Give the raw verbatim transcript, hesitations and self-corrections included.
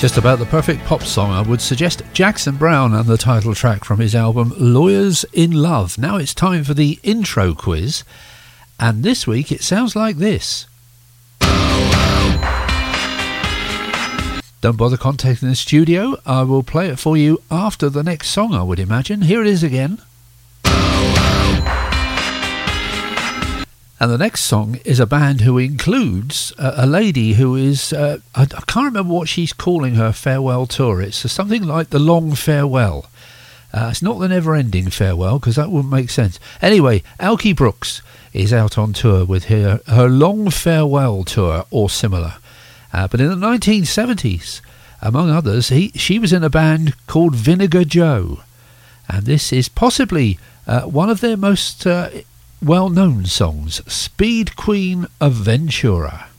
Just about the perfect pop song, I would suggest Jackson Browne and the title track from his album Lawyers in Love. Now it's time for the intro quiz, and this week it sounds like this. Don't bother contacting the studio, I will play it for you after the next song, I would imagine. Here it is again. And the next song is a band who includes a, a lady who is, uh, I, I can't remember what she's calling her farewell tour. It's something like the Long Farewell. Uh, it's not the never-ending farewell, because that wouldn't make sense. Anyway, Alki Brooks is out on tour with her, her Long Farewell tour, or similar. Uh, but in the nineteen seventies, among others, he, she was in a band called Vinegar Joe. And this is possibly uh, one of their most... Uh, well-known songs, Speed Queen of Ventura.